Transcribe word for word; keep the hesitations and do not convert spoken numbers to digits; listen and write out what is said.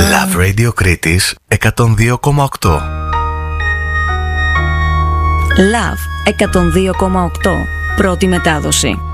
Love Radio Κρήτης εκατόν δύο κόμμα οκτώ. Love εκατόν δύο κόμμα οκτώ. Πρώτη μετάδοση.